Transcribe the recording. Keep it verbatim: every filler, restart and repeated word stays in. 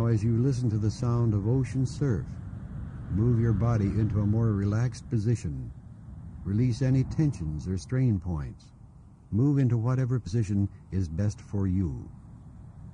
as you listen to the sound of ocean surf, move your body into a more relaxed position. Release any tensions or strain points. Move into whatever position is best for you.